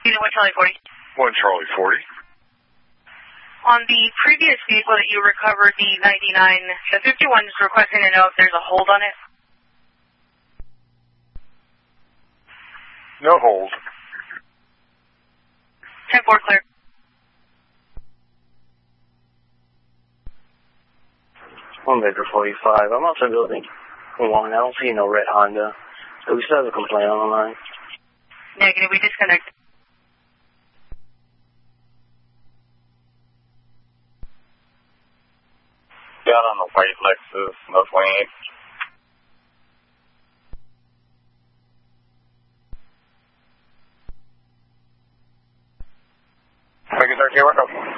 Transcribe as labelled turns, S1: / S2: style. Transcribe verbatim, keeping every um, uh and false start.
S1: Unit one Charlie forty.
S2: one Charlie forty.
S1: On the previous vehicle that you recovered, the ninety-nine, the fifty-one is requesting to know if there's a hold on it.
S2: No hold.
S1: ten four clear.
S3: One Baker forty-five. I'm outside building one. I don't see no red Honda. So we still have a complaint on the line.
S1: Negative, we disconnect.
S4: Got on the white Lexus, no twenty-eight.
S2: Second, thirteen, welcome.